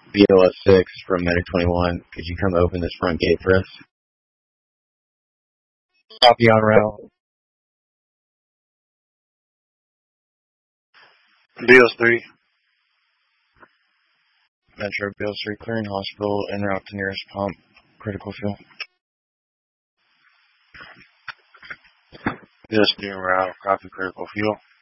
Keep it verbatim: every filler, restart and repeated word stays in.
B L S six from Medic twenty-one. Could you come open this front gate for us? Copy on route. B L S three. Metro B L S three clearing hospital en route to nearest pump. Critical fuel. B L S three en route. Copy critical fuel.